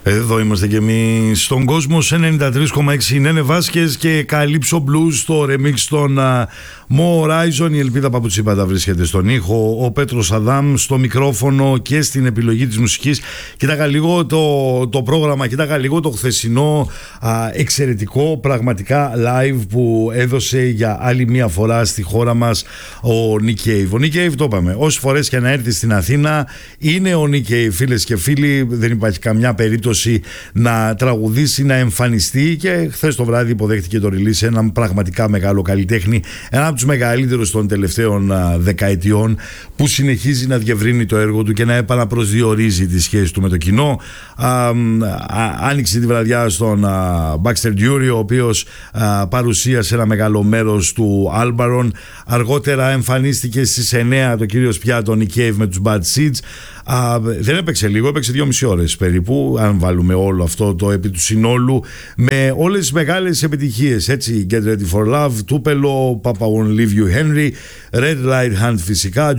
Εδώ είμαστε και εμείς στον κόσμο σε 93,6 Νένε Βάσκες και Καλύψο Blues στο remix των Mo Horizon. Η Ελπίδα Παπουτσίπα βρίσκεται στον ήχο, ο Πέτρος Αδάμ στο μικρόφωνο και στην επιλογή της μουσικής. Κοίταγα λίγο το πρόγραμμα, κοίταγα λίγο το χθεσινό εξαιρετικό πραγματικά live που έδωσε για άλλη μία φορά στη χώρα μας ο Nick Cave. Ο Nick Cave, το είπαμε, όσες φορές και να έρθει στην Αθήνα είναι ο Nick Cave, φίλες και φίλοι. Δεν υπάρχει καμιά περίπτωση να τραγουδήσει, να εμφανιστεί, και χθες το βράδυ υποδέχτηκε το release έναν πραγματικά μεγάλο καλλιτέχνη, ένα από τους μεγαλύτερους των τελευταίων δεκαετιών, που συνεχίζει να διευρύνει το έργο του και να επαναπροσδιορίζει τη σχέση του με το κοινό. Άνοιξε τη βραδιά στον Baxter Dury, ο οποίος παρουσίασε ένα μεγάλο μέρος του Άλμπαρον. Αργότερα εμφανίστηκε στις 9 το κύριος πια τον Nick Cave με τους Bad Seeds. Δεν έπαιξε λίγο, έπαιξε 2,5 ώρες περίπου, αν βάλουμε όλο αυτό το επί του συνόλου, με όλες τις μεγάλες επιτυχίες, έτσι. Get Ready for Love, Τούπελο, Papa Won't Leave You Henry, Red Light Hand φυσικά,